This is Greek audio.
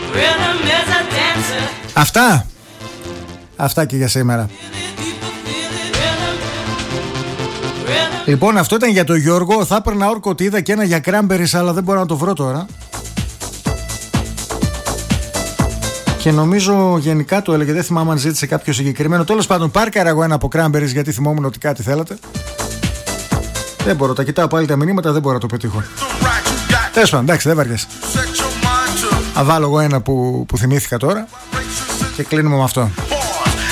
Αυτά και για σήμερα. Λοιπόν, αυτό ήταν για τον Γιώργο. Θα έπαιρνα όρκο ότι είδα και ένα για Cranberries, αλλά δεν μπορώ να το βρω τώρα. Και νομίζω γενικά το έλεγε, δεν θυμάμαι αν ζήτησε κάποιο συγκεκριμένο. Τέλος πάντων, πάρκαρα εγώ ένα από Cranberries γιατί θυμόμουν ότι κάτι θέλατε. Δεν μπορώ, τα κοιτάω πάλι τα μηνύματα, δεν μπορώ να το πετύχω. Τέλος πάντων, εντάξει, δεν βαριέσαι. Θα βάλω εγώ ένα που θυμήθηκα τώρα και κλείνουμε με αυτό.